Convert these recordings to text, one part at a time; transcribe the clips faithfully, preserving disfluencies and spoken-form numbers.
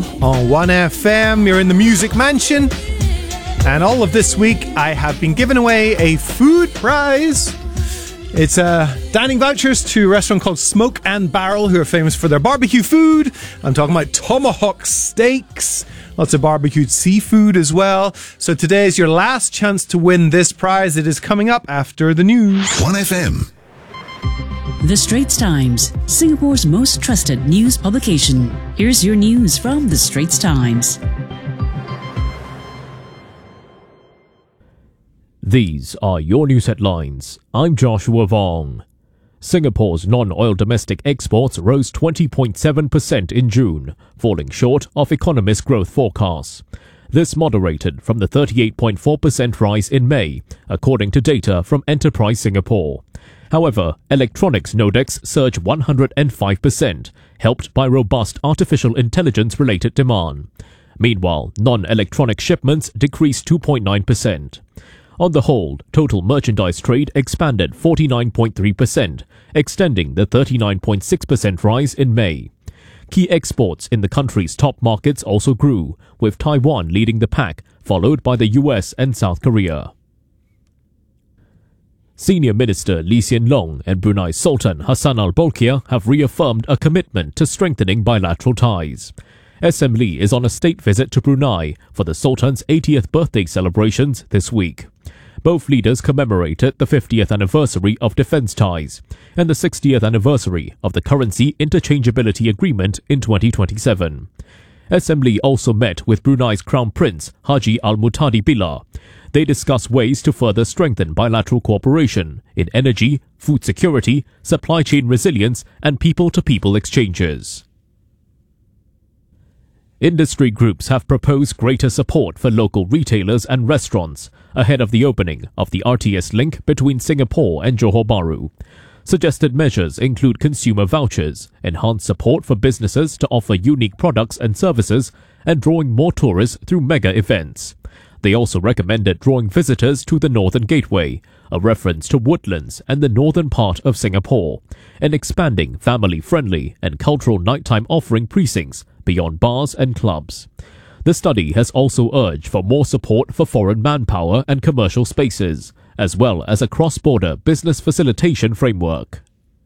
on one F M. You're in the Music Mansion. And all of this week, I have been giving away a food prize. It's uh, dining vouchers to a restaurant called Smoke and Barrel, who are famous for their barbecue food. I'm talking about tomahawk steaks. Lots of barbecued seafood as well. So today is your last chance to win this prize. It is coming up after the news. one F M. The Straits Times, Singapore's most trusted news publication. Here's your news from The Straits Times. These are your news headlines. I'm Joshua Vong. Singapore's non-oil domestic exports rose twenty point seven percent in June, falling short of economist growth forecasts. This moderated from the thirty-eight point four percent rise in May, according to data from Enterprise Singapore. However, electronics Nodex surged one hundred five percent, helped by robust artificial intelligence-related demand. Meanwhile, non-electronic shipments decreased two point nine percent. On the whole, total merchandise trade expanded forty-nine point three percent, extending the thirty-nine point six percent rise in May. Key exports in the country's top markets also grew, with Taiwan leading the pack, followed by the U S and South Korea. Senior Minister Lee Hsien Loong and Brunei's Sultan Hassan al-Bolkiah have reaffirmed a commitment to strengthening bilateral ties. S M Lee is on a state visit to Brunei for the Sultan's eightieth birthday celebrations this week. Both leaders commemorated the fiftieth anniversary of defence ties and the sixtieth anniversary of the Currency Interchangeability Agreement in twenty twenty-seven. S M Lee also met with Brunei's Crown Prince Haji Al Muhtadi Billah. They discussed ways to further strengthen bilateral cooperation in energy, food security, supply chain resilience and people-to-people exchanges. Industry groups have proposed greater support for local retailers and restaurants ahead of the opening of the R T S link between Singapore and Johor Bahru. Suggested measures include consumer vouchers, enhanced support for businesses to offer unique products and services, and drawing more tourists through mega events. They also recommended drawing visitors to the Northern Gateway, a reference to woodlands and the northern part of Singapore, and expanding family-friendly and cultural nighttime offering precincts beyond bars and clubs. The study has also urged for more support for foreign manpower and commercial spaces, as well as a cross-border business facilitation framework.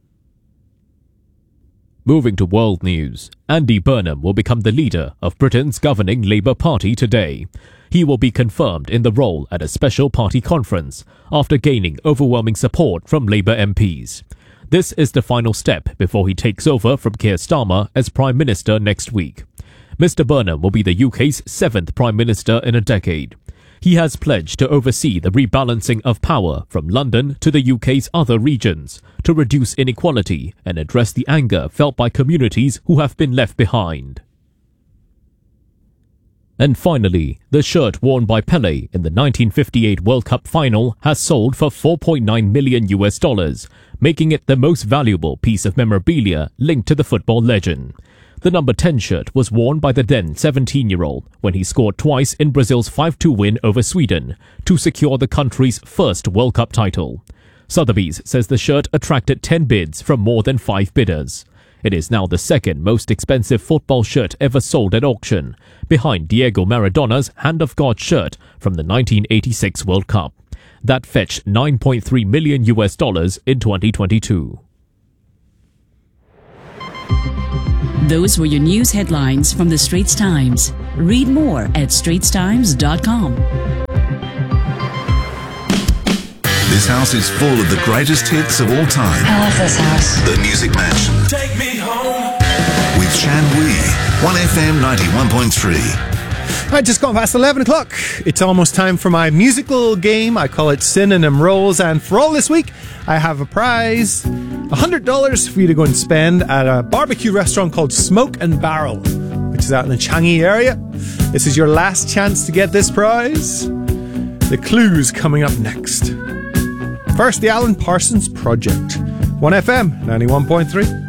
Moving to world news, Andy Burnham will become the leader of Britain's governing Labour Party today. He will be confirmed in the role at a special party conference after gaining overwhelming support from Labour M Ps. This is the final step before he takes over from Keir Starmer as Prime Minister next week. Mister Burnham will be the U K's seventh Prime Minister in a decade. He has pledged to oversee the rebalancing of power from London to the U K's other regions to reduce inequality and address the anger felt by communities who have been left behind. And finally, the shirt worn by Pelé in the nineteen fifty-eight World Cup final has sold for four point nine million U S dollars, making it the most valuable piece of memorabilia linked to the football legend. The number ten shirt was worn by the then seventeen-year-old when he scored twice in Brazil's five two win over Sweden to secure the country's first World Cup title. Sotheby's says the shirt attracted ten bids from more than five bidders. It is now the second most expensive football shirt ever sold at auction, behind Diego Maradona's Hand of God shirt from the nineteen eighty-six World Cup. That fetched nine point three million U S dollars in twenty twenty-two. Those were your news headlines from The Straits Times. Read more at straits times dot com. This house is full of the greatest hits of all time. I love this house. The Music Mansion. Take me home. With Shan Wee. one F M ninety-one point three. Right, just gone past eleven o'clock. It's almost time for my musical game. I call it Synonym Rolls. And for all this week, I have a prize. one hundred dollars for you to go and spend at a barbecue restaurant called Smoke and Barrel, which is out in the Changi area. This is your last chance to get this prize. The clues coming up next. First, the Alan Parsons Project. one F M ninety-one point three.